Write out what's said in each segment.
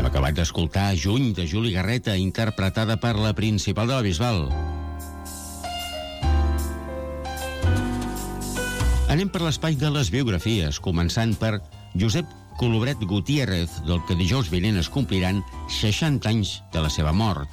acabat d'escoltar Juny, de Juli Garreta, interpretada per la Principal de la Bisbal. Anem per l'espai de les biografies, començant per Josep Colobret Gutiérrez, del que dijous vinent es compliran 60 anys de la seva mort.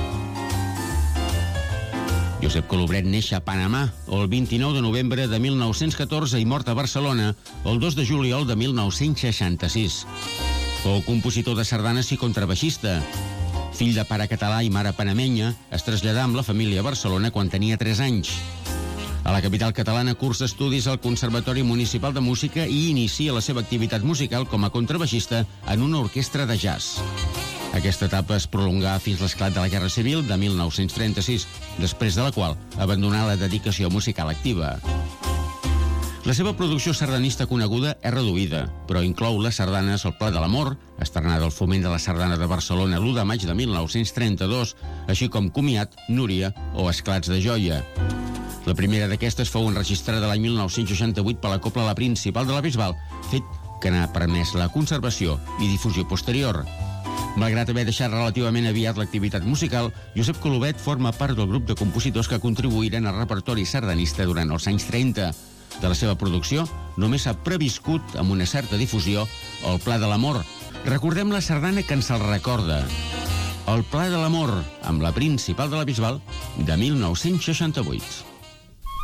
Josep Colobret neix a Panamà el 29 de novembre de 1914 i mort a Barcelona el 2 de juliol de 1966. Fou compositor de sardanes i contrabaixista. Fill de pare català i mare panamenya, es traslladà amb la família a Barcelona quan tenia 3 anys. A la capital catalana cursa estudis al Conservatori Municipal de Música i inicia la seva activitat musical com a contrabaixista en una orquestra de jazz. Aquesta etapa es prolongà fins l'esclat de la Guerra Civil de 1936, després de la qual abandonà la dedicació musical activa. La seva producció sardanista coneguda és reduïda, però inclou les sardanes El Pla de l'Amor, estrenada al Foment de la Sardana de Barcelona l'1 de maig de 1932, així com Comiat, Núria o Esclats de Joia. La primera d'aquestes fou enregistrada l'any 1968 per la Cobla La Principal de la Bisbal, fet que n'ha permès la conservació i difusió posterior. Malgrat haver deixat relativament aviat l'activitat musical, Josep Colobret forma part del grup de compositors que contribuïren al repertori sardanista durant els anys 30. De la seva producció, només ha previscut amb una certa difusió El Pla de l'Amor. Recordem la sardana que ens el recorda. El Pla de l'Amor, amb la Principal de la Bisbal, de 1968.